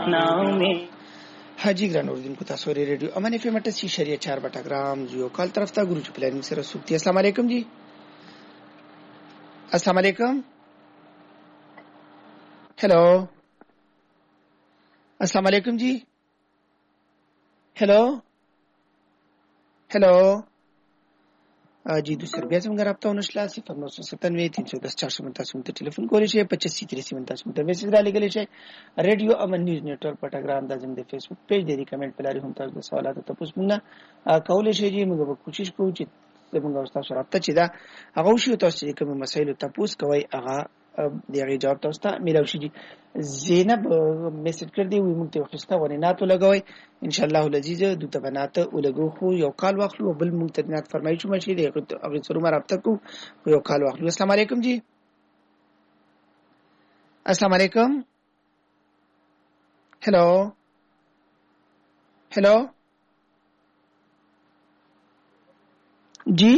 حاجی ګران اوریدونکو تاسو ری ریډیو امن اف ام 88.4 بټګرام یو کال طرف ته ګورو چې پلانینګ سره سوکتي. السلام علیکم جی. السلام علیکم. हेलो अस्सलाम वालेकुम जी. Hello hello जी दूसरे बया څنګه رابطه ونشله 0997 310 4 ټلیفون کولی شئ 85 30 میسج را لګلی شئ. ریډیو امن نیوز نیټورک پټګرام د زموږ د فیسبوک پیج د کمنټ پلاری هم تاسو د سوالات ته پوښتنه مونږ کولی شئ. موږ به کوشش کوو چې زموږ تاسو رابطه چې دا هغه شی تاسو چې کوم مسایل تاسو کوي هغه دیغه جواب تاسو ته ملو شي. زینب میسج کړ دی وي مونږ ته خسته ونه ناتو لګوي ان شاء الله العزیز دوته بناته ولګو خو یو کال واخلو بل مونږ ته نات فرمایي چې مشي دی هغه سره مرابطه کو یو کال واخلو. السلام علیکم جی. السلام علیکم. हेलो हेलो जी.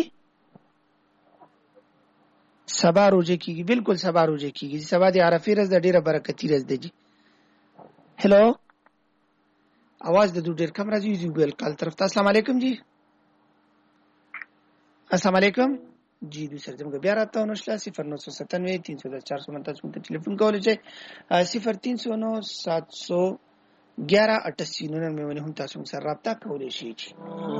سبا روزه کیږي بالکل سبا روزه کیږي. سبا د عرفه ورځ د ډیره برکتی ورځ ده جی. हेलो आवाज د ډیر کم راځي یو بل کال طرف ته. السلام علیکم جی. السلام علیکم जी. दूसरे जगह बया रहता हूँ 0997 310 4 टेलीफोन कॉल है 0309 711 88 में हम तासुम सर राब्ता कॉल है